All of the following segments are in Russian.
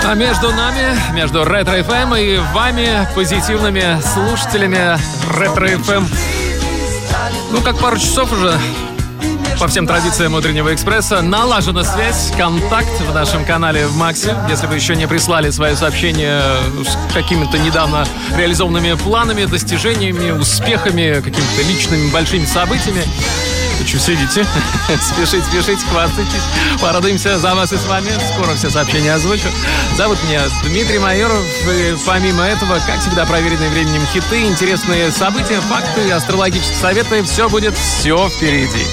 А между нами, между Ретро FM и вами, позитивными слушателями Ретро FM, как пару часов уже, по всем традициям утреннего экспресса, налажена связь, контакт в нашем канале в Максе. Если вы еще не прислали свое сообщение с какими-то недавно реализованными планами, достижениями, успехами, какими-то личными большими событиями, вы что сидите? Спешите, хвастайтесь. Порадуемся за вас и с вами. Скоро все сообщения озвучу. Зовут меня Дмитрий Майоров. И помимо этого, как всегда, проверенные временем хиты, интересные события, факты, астрологические советы. Все будет впереди.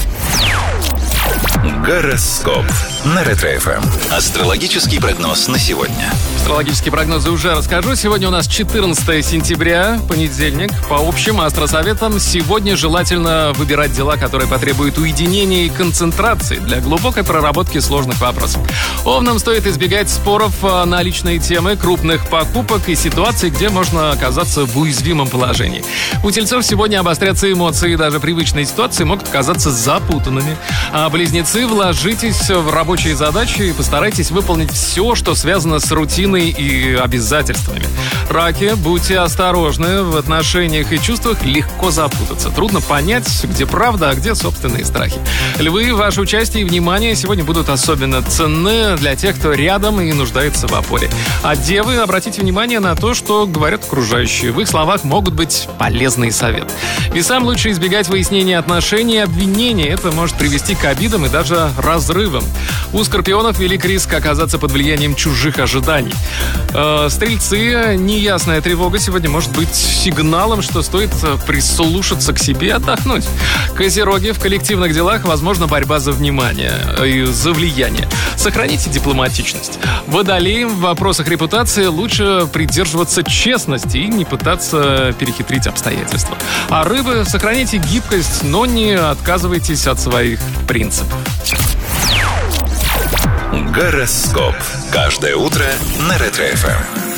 Гороскоп на Ретро-ФМ. Астрологический прогноз на сегодня. Астрологические прогнозы уже расскажу. Сегодня у нас 14 сентября, понедельник. По общим астросоветам сегодня желательно выбирать дела, которые потребуют уединения и концентрации для глубокой проработки сложных вопросов. Овнам стоит избегать споров на личные темы, крупных покупок и ситуаций, где можно оказаться в уязвимом положении. У тельцов сегодня обострятся эмоции, даже привычные ситуации могут казаться запутанными. А близнецы, вложитесь в рабочие задачи и постарайтесь выполнить все, что связано с рутиной и обязательствами. Раки, будьте осторожны, в отношениях и чувствах легко запутаться. Трудно понять, где правда, а где собственные страхи. Львы, ваше участие и внимание сегодня будут особенно ценны для тех, кто рядом и нуждается в опоре. А девы, обратите внимание на то, что говорят окружающие. В их словах могут быть полезный совет. Весам лучше избегать выяснения отношений и обвинений. Это может привести к обидам и даже разрывам. У скорпионов велик риск оказаться под влиянием чужих ожиданий. Стрельцы, неясная тревога сегодня может быть сигналом, что стоит прислушаться к себе и отдохнуть. Козероги, в коллективных делах возможна борьба за внимание и за влияние. Сохраните дипломатичность. Водолеи, в вопросах репутации лучше придерживаться честности и не пытаться перехитрить обстоятельства. А рыбы, сохраните гибкость, но не отказывайтесь от своих принципов. Гороскоп. Каждое утро на Ретро-ФМ.